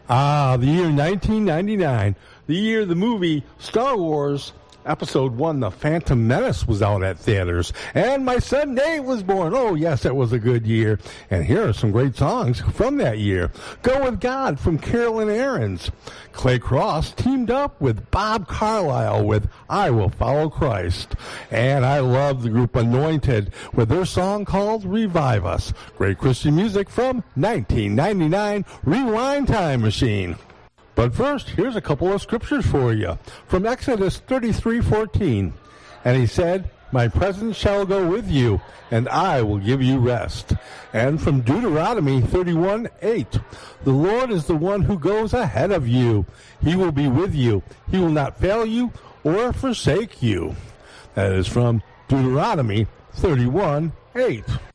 The year 1999, the year the movie Star Wars Episode 1, The Phantom Menace, was out at theaters. And my son Nate was born. Oh, yes, that was a good year. And here are some great songs from that year. Go With God from Carolyn Aarons. Clay Cross teamed up with Bob Carlisle with I Will Follow Christ. And I love the group Anointed with their song called Revive Us. Great Christian music from 1999 Rewind Time Machine. But first, here's a couple of scriptures for you. From Exodus 33:14. And he said, My presence shall go with you, and I will give you rest. And from Deuteronomy 31:8. The Lord is the one who goes ahead of you. He will be with you. He will not fail you or forsake you. That is from Deuteronomy 31:8.